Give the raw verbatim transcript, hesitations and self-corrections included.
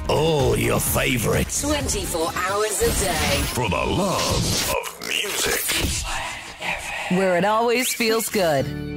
All your favorites. twenty-four hours a day. For the love of music. Where it always feels good.